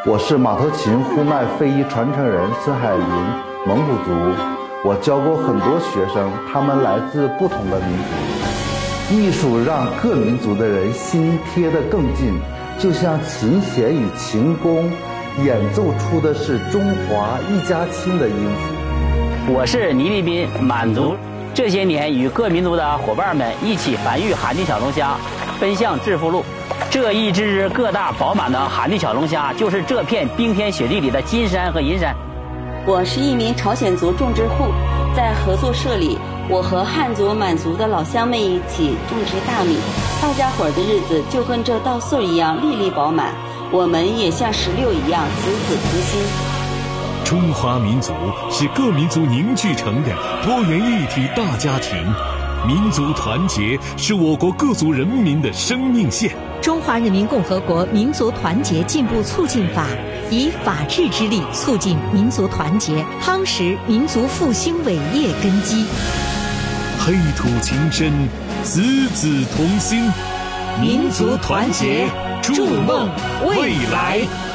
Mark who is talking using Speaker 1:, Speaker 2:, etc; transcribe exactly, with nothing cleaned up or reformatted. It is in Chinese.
Speaker 1: 我是马头琴呼麦非遗传承人孙海林，蒙古族。我教过很多学生，他们来自不同的民族。艺术让各民族的人心贴得更近，就像琴弦与琴弓演奏出的是中华一家亲的音符。
Speaker 2: 我是倪立斌，满族。这些年与各民族的伙伴们一起繁育寒地小龙虾，奔向致富路。这一只只个大饱满的寒地小龙虾，就是这片冰天雪地里的金山和银山。
Speaker 3: 我是一名朝鲜族种植户，在合作社里，我和汉族、满族的老乡们一起种植大米，大家伙儿的日子就跟这稻穗一样粒粒饱满，我们也像石榴一样子子同心。
Speaker 4: 中华民族是各民族凝聚成的多元一体大家庭，民族团结是我国各族人民的生命线。
Speaker 5: 中华人民共和国民族团结进步促进法以法治之力促进民族团结，夯实民族复兴伟业根基。
Speaker 4: 黑土情深，子子同心，
Speaker 5: 民族团结，筑梦未来。